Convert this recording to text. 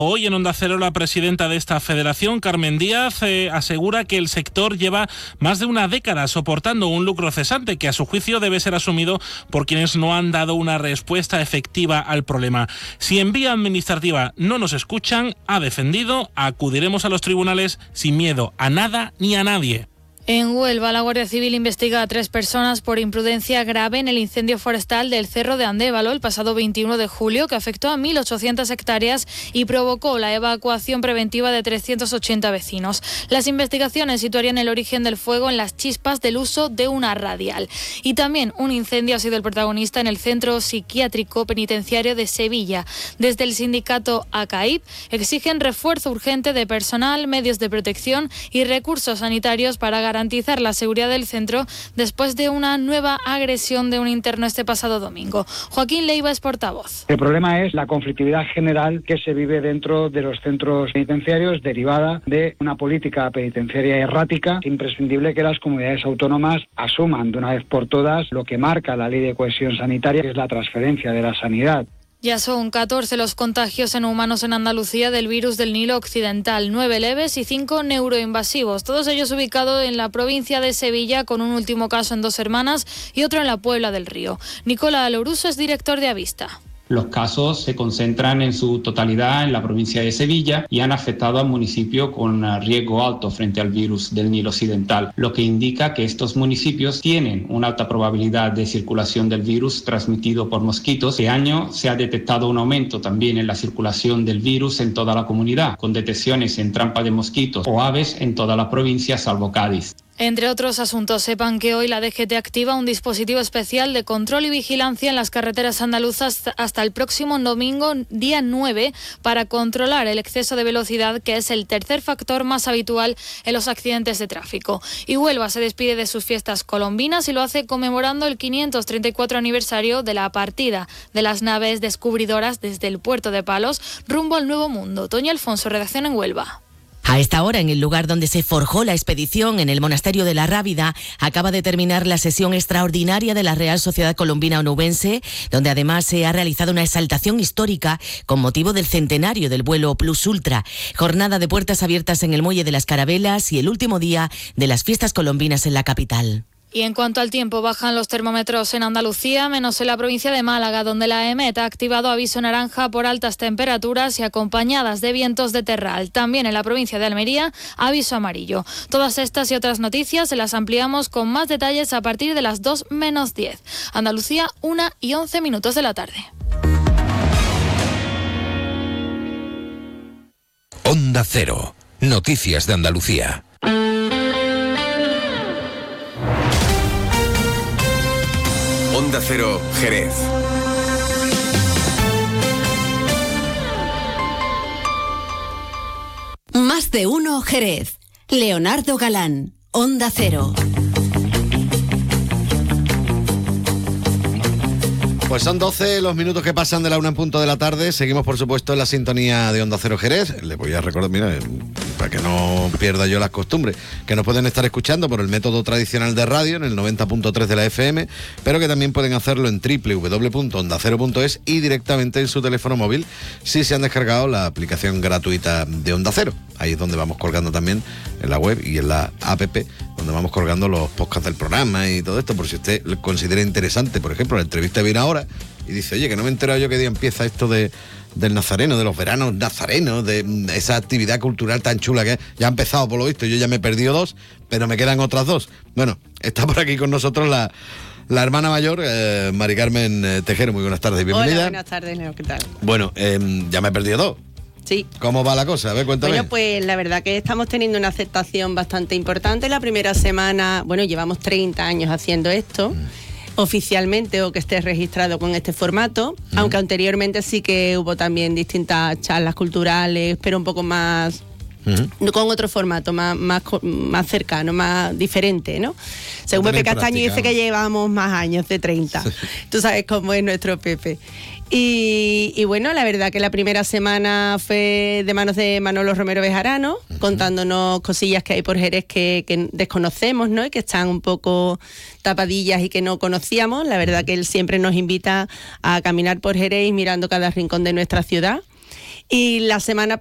Hoy en Onda Cero la presidenta de esta federación, Carmen Díaz, asegura que el sector lleva más de una década soportando un lucro cesante que a su juicio debe ser asumido por quienes no han dado una respuesta efectiva al problema. Si en vía administrativa no nos escuchan, ha defendido, acudiremos a los tribunales sin miedo a nada ni a nadie. En Huelva, la Guardia Civil investiga a 3 personas por imprudencia grave en el incendio forestal del Cerro de Andévalo el pasado 21 de julio, que afectó a 1.800 hectáreas y provocó la evacuación preventiva de 380 vecinos. Las investigaciones situarían el origen del fuego en las chispas del uso de una radial. Y también un incendio ha sido el protagonista en el Centro Psiquiátrico Penitenciario de Sevilla. Desde el sindicato ACAIP exigen refuerzo urgente de personal, medios de protección y recursos sanitarios para garantizar la seguridad del centro después de una nueva agresión de un interno este pasado domingo. Joaquín Leiva es portavoz. El problema es la conflictividad general que se vive dentro de los centros penitenciarios derivada de una política penitenciaria errática. Es imprescindible que las comunidades autónomas asuman de una vez por todas lo que marca la Ley de Cohesión Sanitaria, que es la transferencia de la sanidad. Ya son 14 los contagios en humanos en Andalucía del virus del Nilo Occidental, 9 leves y 5 neuroinvasivos, todos ellos ubicados en la provincia de Sevilla, con un último caso en Dos Hermanas y otro en la Puebla del Río. Nicola Louruso es director de Avista. Los casos se concentran en su totalidad en la provincia de Sevilla y han afectado al municipio con riesgo alto frente al virus del Nilo Occidental, lo que indica que estos municipios tienen una alta probabilidad de circulación del virus transmitido por mosquitos. Este año se ha detectado un aumento también en la circulación del virus en toda la comunidad, con detecciones en trampa de mosquitos o aves en toda la provincia salvo Cádiz. Entre otros asuntos, sepan que hoy la DGT activa un dispositivo especial de control y vigilancia en las carreteras andaluzas hasta el próximo domingo, día 9, para controlar el exceso de velocidad, que es el tercer factor más habitual en los accidentes de tráfico. Y Huelva se despide de sus fiestas colombinas y lo hace conmemorando el 534 aniversario de la partida de las naves descubridoras desde el puerto de Palos rumbo al Nuevo Mundo. Toño Alfonso, redacción en Huelva. A esta hora, en el lugar donde se forjó la expedición, en el monasterio de la Rábida, acaba de terminar la sesión extraordinaria de la Real Sociedad Colombina Onubense, donde además se ha realizado una exaltación histórica con motivo del centenario del vuelo Plus Ultra, jornada de puertas abiertas en el Muelle de las Carabelas y el último día de las fiestas colombinas en la capital. Y en cuanto al tiempo, bajan los termómetros en Andalucía, menos en la provincia de Málaga, donde la EMET ha activado aviso naranja por altas temperaturas y acompañadas de vientos de terral. También en la provincia de Almería, aviso amarillo. Todas estas y otras noticias se las ampliamos con más detalles a partir de las 2 menos 10. Andalucía, 1:11 de la tarde. Onda Cero. Noticias de Andalucía. Onda Cero, Jerez. Más de uno, Jerez. Leonardo Galán, Onda Cero. Pues son 12 los minutos que pasan de la 1 en punto de la tarde. Seguimos, por supuesto, en la sintonía de Onda Cero Jerez. Les voy a recordar, mira, para que no pierda yo las costumbres, que nos pueden estar escuchando por el método tradicional de radio en el 90.3 de la FM, pero que también pueden hacerlo en www.ondacero.es y directamente en su teléfono móvil si se han descargado la aplicación gratuita de Onda Cero. Ahí es donde vamos colgando también en la web y en la app, donde vamos colgando los podcasts del programa y todo esto, por si usted lo considera interesante. Por ejemplo, la entrevista viene ahora y dice, oye, que no me he enterado yo qué día empieza esto del nazareno, de los veranos nazarenos, de esa actividad cultural tan chula que ya ha empezado, por lo visto. Yo ya me he perdido 2, pero me quedan otras 2. Bueno, está por aquí con nosotros la hermana mayor, Mari Carmen Tejero. Muy buenas tardes, bienvenida. Hola, buenas tardes, Leo, ¿qué tal? Bueno, ya me he perdido 2. Sí. ¿Cómo va la cosa? A ver, cuéntame. Bueno, pues la verdad que estamos teniendo una aceptación bastante importante. La primera semana, bueno, llevamos 30 años haciendo esto, oficialmente, o que esté registrado con este formato, aunque anteriormente sí que hubo también distintas charlas culturales, pero un poco más... con otro formato más cercano, más diferente, ¿no? Según Pepe Castaño dice que llevamos más años de 30. Sí. Tú sabes cómo es nuestro Pepe. Y bueno, la verdad que la primera semana fue de manos de Manolo Romero Bejarano, contándonos cosillas que hay por Jerez que desconocemos, ¿no? Y que están un poco tapadillas y que no conocíamos. La verdad que él siempre nos invita a caminar por Jerez mirando cada rincón de nuestra ciudad. Y la semana